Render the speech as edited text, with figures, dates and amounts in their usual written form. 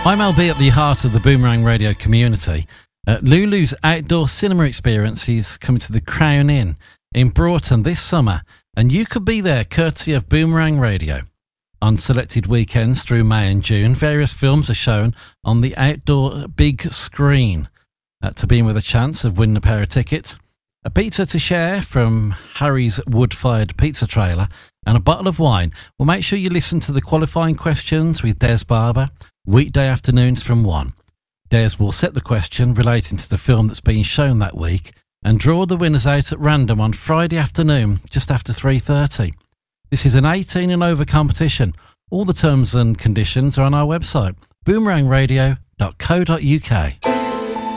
I'm LB at the heart of the Boomerang Radio community. Lulu's outdoor cinema experience is coming to the Crown Inn in Broughton this summer, and you could be there courtesy of Boomerang Radio. On selected weekends through May and June, various films are shown on the outdoor big screen. To be in with a chance of winning a pair of tickets, a pizza to share from Harry's wood-fired pizza trailer, and a bottle of wine. Well, make sure you listen to the qualifying questions with Des Barber, weekday afternoons from 1. Des will set the question relating to the film that's being shown that week and draw the winners out at random on Friday afternoon, just after 3:30. This is an 18 and over competition. All the terms and conditions are on our website, boomerangradio.co.uk.